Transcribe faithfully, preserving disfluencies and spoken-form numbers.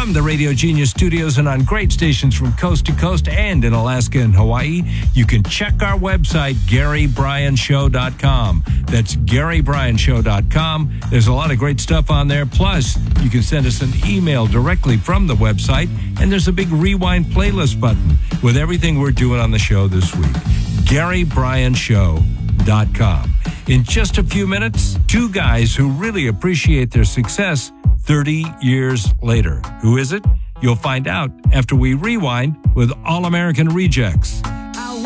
From the Radio Genius studios and on great stations from coast to coast and in Alaska and Hawaii, you can check our website, Gary Bryan Show dot com. That's Gary Bryan Show dot com. There's a lot of great stuff on there. Plus, you can send us an email directly from the website, and there's a big rewind playlist button with everything we're doing on the show this week. Gary Bryan Show dot com. In just a few minutes, two guys who really appreciate their success thirty years later. Who is it? You'll find out after we rewind with All American Rejects.